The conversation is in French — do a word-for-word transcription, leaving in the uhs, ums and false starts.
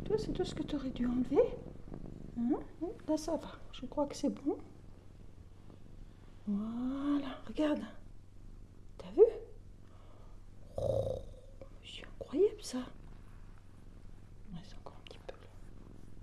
Toi, c'est tout ce que tu aurais dû enlever. Hein? Là, ça va. Je crois que c'est bon. Voilà, regarde. T'as vu? Oh, c'est incroyable ça.